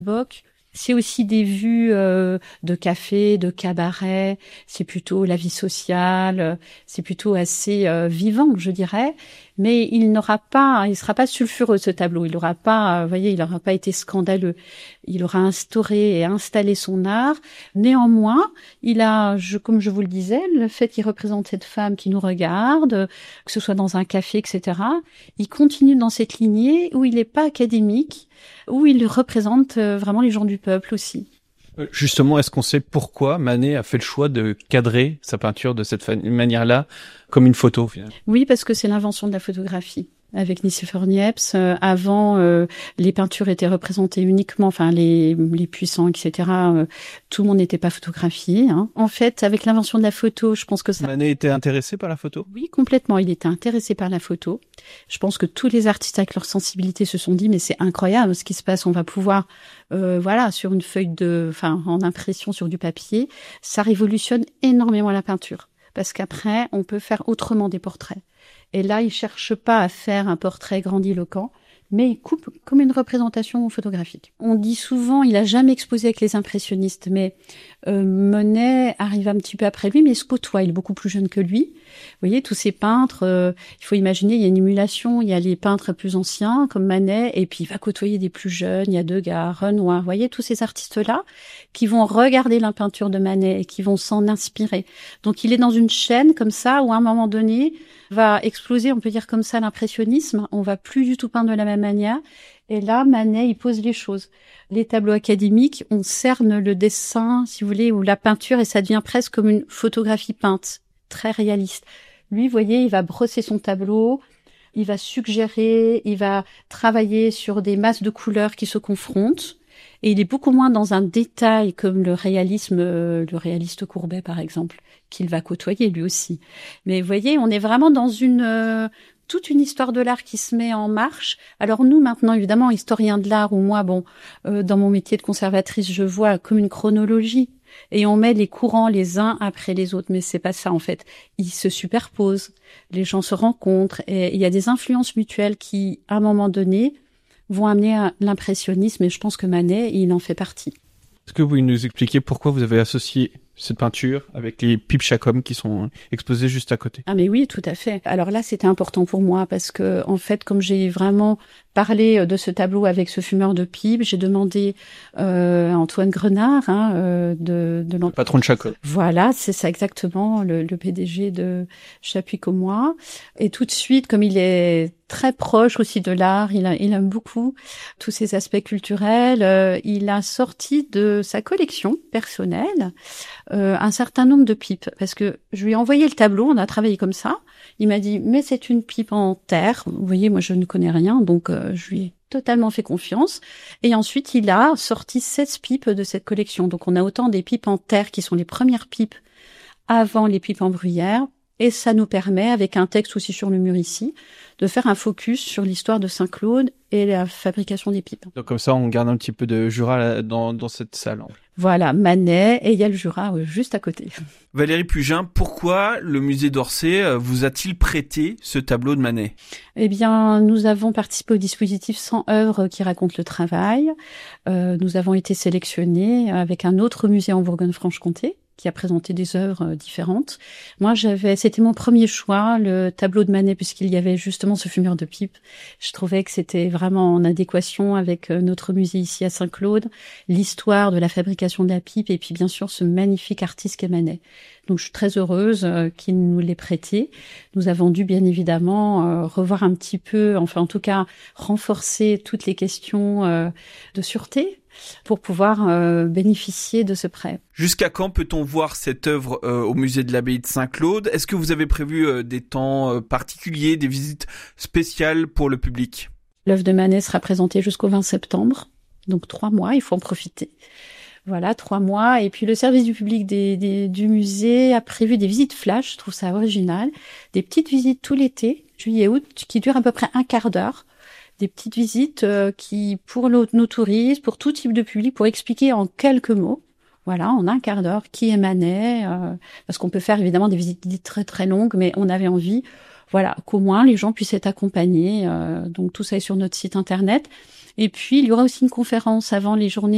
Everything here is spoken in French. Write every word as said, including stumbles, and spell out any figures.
Bock. C'est aussi des vues euh, de café, de cabaret, c'est plutôt la vie sociale, c'est plutôt assez euh, vivant, je dirais. Mais il n'aura pas, il sera pas sulfureux ce tableau. Il n'aura pas, vous voyez, il n'aura pas été scandaleux. Il aura instauré et installé son art. Néanmoins, il a, je, comme je vous le disais, le fait qu'il représente cette femme qui nous regarde, que ce soit dans un café, et cetera. Il continue dans cette lignée où il n'est pas académique, où il représente vraiment les gens du peuple aussi. Justement, est-ce qu'on sait pourquoi Manet a fait le choix de cadrer sa peinture de cette manière-là, comme une photo finalement ? Oui, parce que c'est l'invention de la photographie. Avec Nicéphore Niepce, euh, avant, euh, les peintures étaient représentées uniquement, enfin les, les puissants, et cetera. Euh, tout le monde n'était pas photographié. Hein. En fait, avec l'invention de la photo, je pense que ça... Manet était intéressé par la photo ? Oui, complètement. Il était intéressé par la photo. Je pense que tous les artistes avec leur sensibilité se sont dit, mais c'est incroyable ce qui se passe. On va pouvoir, euh, voilà, sur une feuille de, enfin, en impression sur du papier, ça révolutionne énormément la peinture. Parce qu'après, on peut faire autrement des portraits. Et là, il cherche pas à faire un portrait grandiloquent, mais il coupe comme une représentation photographique. On dit souvent, il a jamais exposé avec les impressionnistes, mais euh, Monet arrive un petit peu après lui, mais il se côtoie, il est beaucoup plus jeune que lui. Vous voyez, tous ces peintres, euh, il faut imaginer, il y a une émulation, il y a les peintres plus anciens, comme Manet, et puis il va côtoyer des plus jeunes, il y a Degas, Renoir, vous voyez, tous ces artistes-là, qui vont regarder la peinture de Manet et qui vont s'en inspirer. Donc il est dans une chaîne comme ça, où à un moment donné, va exploser, on peut dire comme ça, l'impressionnisme. On va plus du tout peindre de la même manière. Et là, Manet, il pose les choses. Les tableaux académiques, on cerne le dessin, si vous voulez, ou la peinture, et ça devient presque comme une photographie peinte, très réaliste. Lui, vous voyez, il va brosser son tableau, il va suggérer, il va travailler sur des masses de couleurs qui se confrontent. Et il est beaucoup moins dans un détail comme le réalisme, euh, le réaliste Courbet par exemple, qu'il va côtoyer lui aussi. Mais vous voyez, on est vraiment dans une euh, toute une histoire de l'art qui se met en marche. Alors nous maintenant, évidemment, historiens de l'art, ou moi, bon, euh, dans mon métier de conservatrice, je vois comme une chronologie. Et on met les courants les uns après les autres, mais c'est pas ça en fait. Ils se superposent, les gens se rencontrent, et il y a des influences mutuelles qui, à un moment donné, vont amener à l'impressionnisme, et je pense que Manet, il en fait partie. Est-ce que vous pouvez nous expliquer pourquoi vous avez associé cette peinture avec les pipes Chacom qui sont exposées juste à côté ? Ah mais oui, tout à fait. Alors là, c'était important pour moi parce que, en fait, comme j'ai vraiment parlé de ce tableau avec ce fumeur de pipe, j'ai demandé euh, à Antoine Grenard, hein, euh, de, de le patron de Chacom. Voilà, c'est ça exactement, le, le P D G de Chapuis comme moi. Et tout de suite, comme il est très proche aussi de l'art, il, a, il aime beaucoup tous ces aspects culturels. Euh, il a sorti de sa collection personnelle euh, un certain nombre de pipes, parce que je lui ai envoyé le tableau, on a travaillé comme ça. Il m'a dit, mais c'est une pipe en terre. Vous voyez, moi je ne connais rien, donc euh, je lui ai totalement fait confiance. Et ensuite, il a sorti seize pipes de cette collection. Donc on a autant des pipes en terre qui sont les premières pipes avant les pipes en bruyère. Et ça nous permet, avec un texte aussi sur le mur ici, de faire un focus sur l'histoire de Saint-Claude et la fabrication des pipes. Donc comme ça, on garde un petit peu de Jura dans, dans cette salle. Voilà, Manet, et il y a le Jura euh, juste à côté. Valérie Pugin, pourquoi le musée d'Orsay vous a-t-il prêté ce tableau de Manet ? Eh bien, nous avons participé au dispositif cent œuvres qui racontent le travail. Euh, nous avons été sélectionnés avec un autre musée en Bourgogne-Franche-Comté, qui a présenté des œuvres différentes. Moi, j'avais, c'était mon premier choix, le tableau de Manet, puisqu'il y avait justement ce fumeur de pipe. Je trouvais que c'était vraiment en adéquation avec notre musée ici à Saint-Claude, l'histoire de la fabrication de la pipe, et puis bien sûr ce magnifique artiste qu'est Manet. Donc je suis très heureuse euh, qu'il nous l'ait prêté. Nous avons dû bien évidemment euh, revoir un petit peu, enfin en tout cas renforcer toutes les questions euh, de sûreté, pour pouvoir euh, bénéficier de ce prêt. Jusqu'à quand peut-on voir cette œuvre euh, au musée de l'Abbaye de Saint-Claude ? Est-ce que vous avez prévu euh, des temps euh, particuliers, des visites spéciales pour le public ? L'œuvre de Manet sera présentée jusqu'au vingt septembre, donc trois mois, il faut en profiter. Voilà, trois mois. Et puis le service du public des, des, du musée a prévu des visites flash, je trouve ça original, des petites visites tout l'été, juillet-août, qui durent à peu près un quart d'heure. Des petites visites euh, qui, pour nos, nos touristes, pour tout type de public, pour expliquer en quelques mots, voilà, en un quart d'heure, qui est Manet, euh, parce qu'on peut faire évidemment des visites très très longues, mais on avait envie, voilà, qu'au moins les gens puissent être accompagnés. Euh, donc tout ça est sur notre site internet. Et puis il y aura aussi une conférence avant les journées